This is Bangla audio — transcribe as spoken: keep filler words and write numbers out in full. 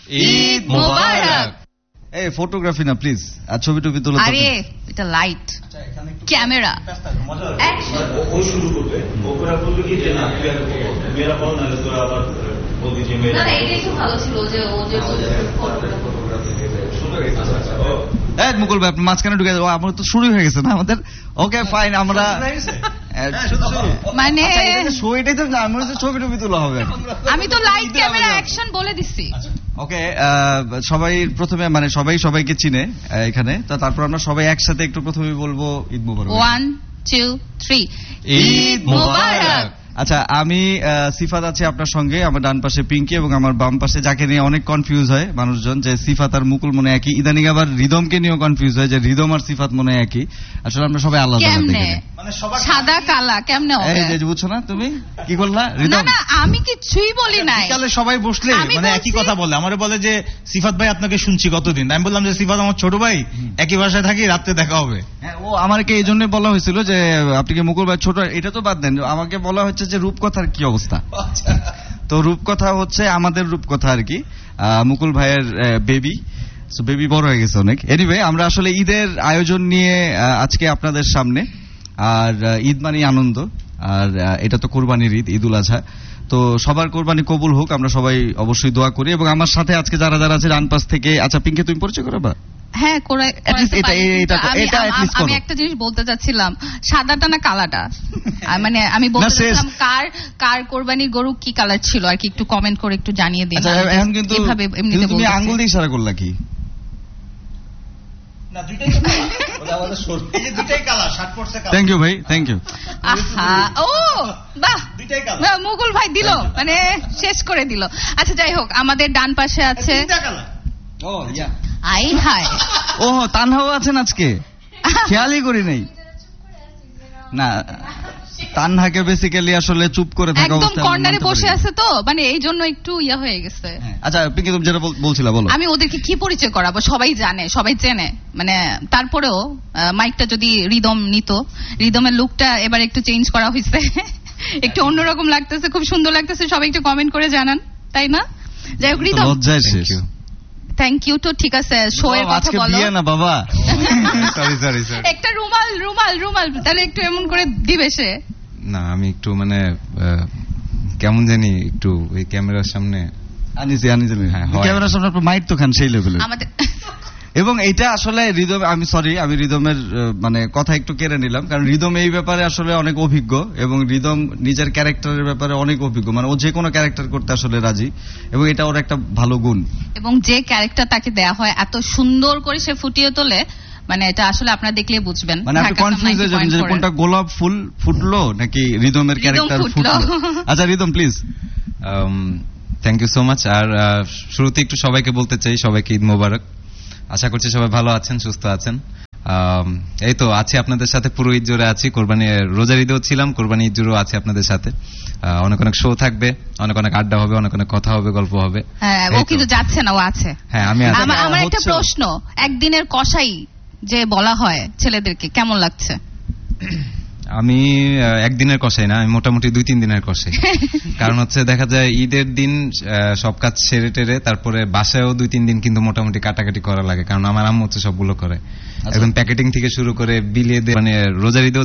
ঈদ মোবারক। এই ফটোগ্রাফি না প্লিজ, আর ছবি টবি তোলা। আরে এটা লাইট, ক্যামেরা, ও শুরু করবে, ওরা বলবে কি যে না তুই আগে মেরা পাও, নাহলে তোরা আবার বলবি যে মেরা। না এটাই তো ভালো ছিল যে ও যে এই মুকুল ভাই আপনি মাঝখানে ঢুকে যাও, আমার তো শুরু হয়ে গেছে না আমাদের। ওকে ফাইন, আমরা মানে ছবিটাই তো না, আমরা ছবি টবি তোলা হবে। আমি তো লাইট ক্যামেরা অ্যাকশন বলে দিচ্ছি। ওকে, সবাই প্রথমে মানে সবাই সবাইকে চিনে এখানে, তো তারপর আমরা সবাই একসাথে একটু প্রথমে বলবো ঈদ মোবারক। ওয়ান টু থ্রি, ঈদ মোবারক। আচ্ছা, আমি সিফাত আছি আপনার সঙ্গে, আমার ডান পাশে পিঙ্কি এবং আমার বাম পাশে যাকে নিয়ে অনেক কনফিউজ হয় মানুষজন যে সিফাত আর মুকুল মনে একই, ইদানিং আবার রিদমকে নিয়েও কনফিউজ হয় যে রিদম আর সিফাত মনে একই। আসলে আমরা সবাই আলাদা আলাদা, মানে সবার সাদা কালা কেমনে হবে? এই যে বুঝছো না তুমি কি করলা? না রিদম না আমি কিছুই বলি নাই। বিকালে সবাই বসলে আমি মানে একই বলছি- কথা বলে, আমারে বলে যে সিফাত ভাই আপনাকে শুনছি কতদিন। আমি বললাম যে সিফাত আমার ছোট ভাই, একই বাসায় থাকি, রাত্রে দেখা হবে। হ্যাঁ, ও আমাকে এই জন্য বলা হয়েছিল যে আপনি কি মুকুল ভাই ছোট, এটা তো বাদ দেন, আমাকে বলা হচ্ছে যে রূপকথার কি অবস্থা। তো রূপকথা হচ্ছে আমাদের রূপকথা আর কি, আহ, মুকুল ভাইয়ের বেবি, সো বেবি বড় হয়ে গেছে অনেক। এনিওয়ে, আমরা আসলে ঈদের আয়োজন নিয়ে আহ, আজকে আপনাদের সামনে। আর আহ, ঈদ মানে আনন্দ, আর আহ, এটা তো কোরবানির ঈদ, ঈদুল আজহা। তো সবার কোরবানি কবুল হোক, আমরা সবাই অবশ্যই দোয়া করি। এবং আমার সাথে আজকে যারা যারা আছে ডান পাশ থেকে, আচ্ছা পিঙ্কি তুমি পরিচয় করো বা? হ্যাঁ করে At least এটা- এটা- আমি এটা at least আমি করো। একটা জিনিস বলতে চাচ্ছিলাম, সাদাটা না কালাটা? আর মানে আমি বলতে না, শেষ। চাচ্ছিলাম কার কার কোরবানির গরু কি কালার ছিল আর কি, একটু কমেন্ট করে একটু জানিয়ে দিন। আচ্ছা, আমি এখন কিন্তু এভাবে এমনিতে কিন্তু তুমি বলতেছি। আঙ্গুল দিয়ে ইশারা করলা কি? না দুইটাই তো কালা। ওটা আমাদের সর- এই যে দুইটাই কালা, শার্ট পরছে কালা। থ্যাংক ইউ ভাই, থ্যাংক ইউ। আহা, ও বাহ, দুইটাই কালা। বাহ, মুকুল ভাই দিল, মানে শেষ করে দিল। আচ্ছা যাই হোক, আমাদের ডান পাশে আছে তিনটা কালা। ও ইয়া, আই হায় ও তানহাও আছেন আজকে, খেয়ালই করি নাই। না, তানহাকে বেসিক্যালি আসলে চুপ করে থাকা একদম অবস্থায় আমরা কর্নারে মানতে বসে পারি না। আছে তো, মানে এই জন্য একটু ইয়া হয়ে গেছে। হ্যাঁ, আচ্ছা পিঙ্কি তুমি যেটা বল- বলছিলা বলো। আমি ওদেরকে কি পরিচয় করাবো? সবাই জানে, সবাই চেনে, মানে তারপরেও আহ, মাইকটা যদি রিদম নিত, রিদমের লুকটা এবার একটু চেঞ্জ করা হয়েছে, একটু অন্যরকম লাগতেছে, খুব সুন্দর লাগতেছে, সবাই একটু কমেন্ট করে জানান, তাই না? যাই হোক রিদম, লজ্জায় শেষ। Thank you. তো ঠিক আছে, শো এর কথা আজকে বলো। বিয়ে না বাবা। সরি সরি সরি একটা রুমাল রুমাল রুমাল তাহলে একটু এমন করে দিবে সে। না আমি একটু মানে আহ, কেমন জানি একটু ওই ক্যামেরার সামনে আনিছি আনিছি হ্যাঁ, হয়। ক্যামেরার সামনে আপনার মাইট তো খান সেই লেভেলের। আমাদের এবং এটা আসলে রিদম, আমি সরি আমি রিদমের আহ, মানে কথা একটু কেড়ে নিলাম, কারণ রিদম এই ব্যাপারে আসলে অনেক অভিজ্ঞ এবং রিদম নিজের ক্যারেক্টারের ব্যাপারে অনেক অভিজ্ঞ, মানে ও যে কোনো ক্যারেক্টার করতে আসলে রাজি, এবং এটা ওর একটা ভালো গুণ। এবং যে ক্যারেক্টার তাকে দেয়া হয় এত সুন্দর করে সে ফুটিয়ে তোলে, মানে এটা আসলে আপনারা দেখলে বুঝবেন। মানে আপনি ঢাকা কনফিউজ হয়ে যাবেন যে ninety point four কোনটা গোলাপ ফুল ফুটলো নাকি রিদমের ক্যারেক্টার ফুটলো। ফুটলো। আচ্ছা rhythm please. Thank you so much. আর আহ, শুরুতে একটু সবাইকে বলতে চাই, সবাইকে ঈদ মোবারক। আশা করছি সবাই ভালো আছেন, সুস্থ আছেন। আম, এই তো আছি আপনাদের সাথে, পুরো ঈদ জুড়ে আছি, কোরবানি রোজার ঈদেও ছিলাম, কোরবানি ঈদ জুড়েও আছি আপনাদের সাথে। আহ, অনেক অনেক শো থাকবে, অনেক অনেক আড্ডা হবে, অনেক অনেক কথা হবে, গল্প হবে। হ্যাঁ, ও এই তো। কিন্তু যাচ্ছে না, ও আছে। হ্যাঁ আমি আছি। আমা- আমার একটা হচ্ছে। প্রশ্ন, একদিনের কষাই যে বলা হয় ছেলেদেরকে, কেমন লাগছে? আমি আহ, একদিনের কষাই না, আমি মোটামুটি দুই তিন দিনের কষাই। কারণ হচ্ছে দেখা যায় ঈদের দিন আহ, সব কাজ সেরে টেরে তারপরে বাসায়ও দুই তিন দিন কিন্তু মোটামুটি কাটাকাটি করা লাগে, কারণ আমার আম্মু হচ্ছে সবগুলো করে, একদম প্যাকেটিং থেকে শুরু করে বিলিয়ে দিয়ে, মানে রোজার ঈদেও